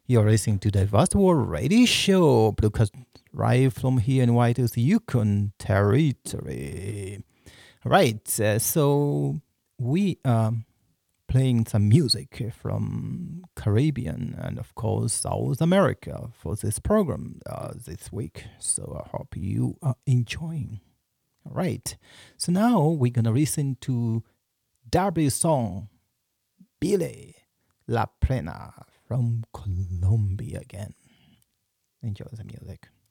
You're listening to the Vast World Radio Show, broadcast right from here in White's Yukon Territory. Right, so we are playing some music from Caribbean and, of course, South America for this program this week. So I hope you are enjoying. All right, so now we're gonna listen to Darby's song, Billy La Plena from Colombia again. Enjoy the music.